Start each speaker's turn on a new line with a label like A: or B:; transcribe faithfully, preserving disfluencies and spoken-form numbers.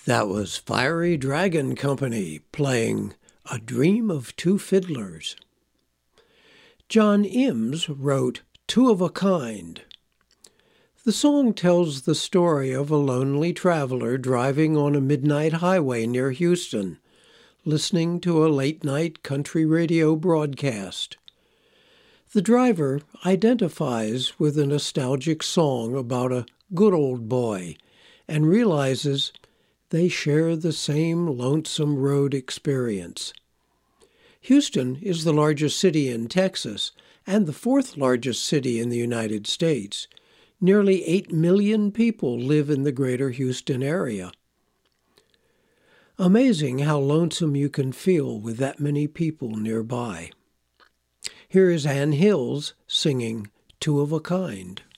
A: That was Fiery Dragon Company playing A Dream of Two Fiddlers. John Imms wrote Two of a Kind. The song tells the story of a lonely traveler driving on a midnight highway near Houston, listening to a late-night country radio broadcast. The driver identifies with a nostalgic song about a good old boy and realizes they share the same lonesome road experience. Houston is the largest city in Texas and the fourth largest city in the United States. Nearly eight million people live in the greater Houston area. Amazing how lonesome you can feel with that many people nearby. Here is Ann Hills singing Two of a Kind.